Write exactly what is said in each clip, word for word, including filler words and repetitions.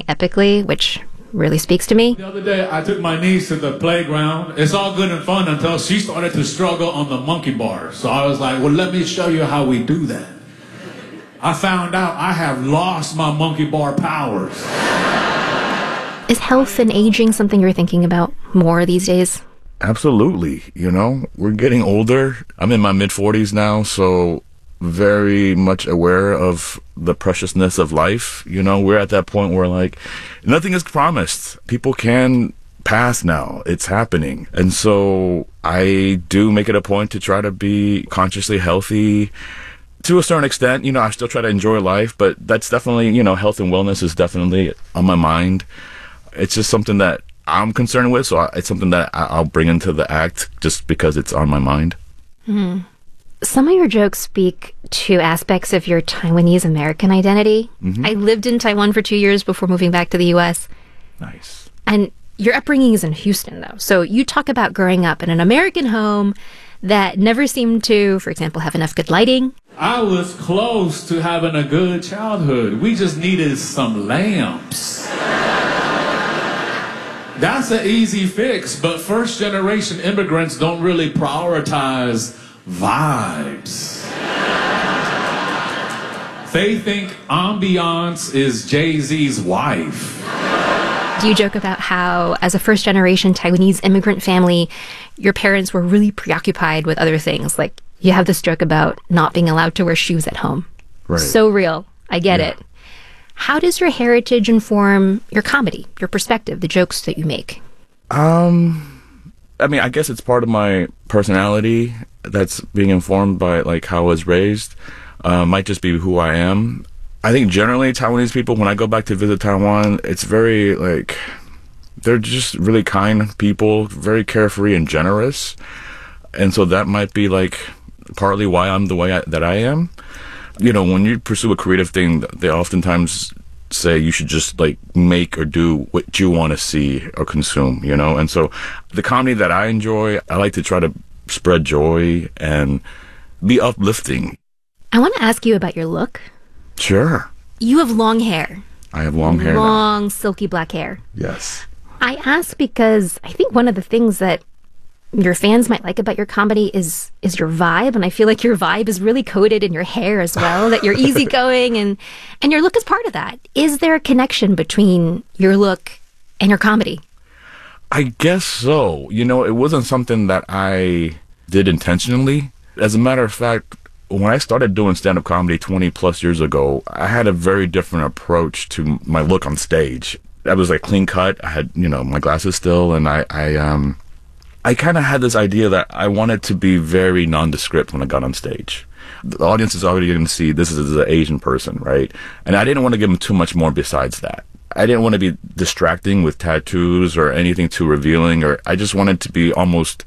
epically, which really speaks to me. The other day, I took my niece to the playground. It's all good and fun until she started to struggle on the monkey bars. So I was like, well, let me show you how we do that. I found out I have lost my monkey bar powers. Is health and aging something you're thinking about more these days? Absolutely. You know, we're getting older. I'm in my mid forties now, so very much aware of the preciousness of life. You know, we're at that point where, like, nothing is promised. People can pass now. It's happening. And so I do make it a point to try to be consciously healthy. To a certain extent, you know, I still try to enjoy life, but that's definitely, you know, health and wellness is definitely on my mind. It's just something that I'm concerned with, so it's something that I'll bring into the act just because it's on my mind. Mm-hmm. Some of your jokes speak to aspects of your Taiwanese American identity. Mm-hmm. I lived in Taiwan for two years before moving back to the U S. Nice. And your upbringing is in Houston, though. So you talk about growing up in an American home that never seemed to, for example, have enough good lighting. I was close to having a good childhood. We just needed some lamps. That's an easy fix, but first generation immigrants don't really prioritize vibes. They think ambiance is Jay-Z's wife. Do you joke about how, as a first generation Taiwanese immigrant family, your parents were really preoccupied with other things? Like, you have this joke about not being allowed to wear shoes at home. Right. So real. I get Yeah. it. How does your heritage inform your comedy, your perspective, the jokes that you make? Um, I mean, I guess it's part of my personality that's being informed by, like, how I was raised. Uh, might just be who I am. I think generally Taiwanese people, when I go back to visit Taiwan, it's very, like, they're just really kind people, very carefree and generous. And so that might be, like, partly why I'm the way I, that I am. You know, when you pursue a creative thing, they oftentimes say you should just, like, make or do what you want to see or consume, you know? And so the comedy that I enjoy, I like to try to spread joy and be uplifting. I want to ask you about your look. Sure. You have long hair. I have long hair now. Long, silky black hair. Yes. I ask because I think one of the things that your fans might like about your comedy is is your vibe, and I feel like your vibe is really coded in your hair as well, that you're easygoing, and and your look is part of that. Is there a connection between your look and your comedy? I guess so. You know, it wasn't something that I did intentionally. As a matter of fact, when I started doing stand-up comedy twenty plus years ago, I had a very different approach to my look on stage. I was like clean cut. I had, you know, my glasses still, and I, I, um, I kind of had this idea that I wanted to be very nondescript when I got on stage. The audience is already going to see this is an Asian person, right? And I didn't want to give them too much more besides that. I didn't want to be distracting with tattoos or anything too revealing, or I just wanted to be almost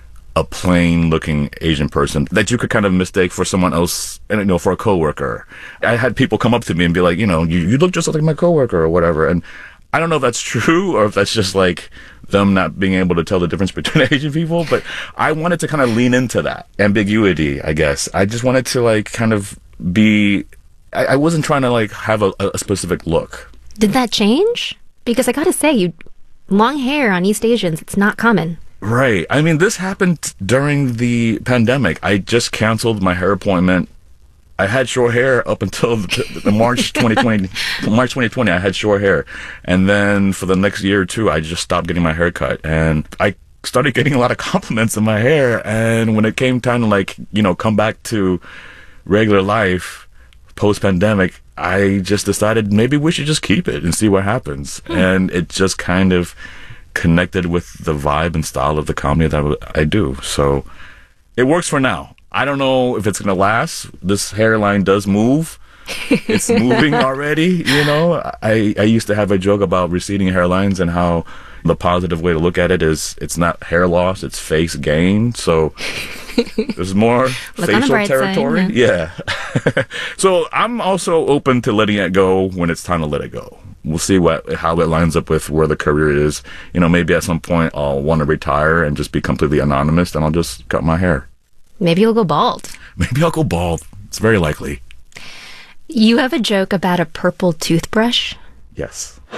a plain looking Asian person that you could kind of mistake for someone else, and, you know, for a coworker. I had people come up to me and be like, you know, you, you look just like my coworker or whatever. And I don't know if that's true or if that's just like them not being able to tell the difference between Asian people, but I wanted to kind of lean into that ambiguity, I guess. I just wanted to, like, kind of be, I, I wasn't trying to, like, have a, a specific look. Did that change? Because I gotta say, you long hair on East Asians, it's not common. Right. I mean, this happened during the pandemic. I just canceled my hair appointment. I had short hair up until the, the March twenty twenty. March twenty twenty, I had short hair. And then for the next year or two, I just stopped getting my hair cut. And I started getting a lot of compliments on my hair. And when it came time to, like, you know, come back to regular life post-pandemic, I just decided maybe we should just keep it and see what happens. Hmm. And it just kind of connected with the vibe and style of the comedy that I do. So it works for now. I don't know if it's going to last. This hairline does move. It's moving already, you know. I, I used to have a joke about receding hairlines and how the positive way to look at it is it's not hair loss, it's face gain. So there's more facial territory. Side, yeah. yeah. So I'm also open to letting it go when it's time to let it go. We'll see what how it lines up with where the career is. You know, maybe at some point I'll want to retire and just be completely anonymous, and I'll just cut my hair. Maybe you'll go bald. Maybe I'll go bald. It's very likely. You have a joke about a purple toothbrush? Yes.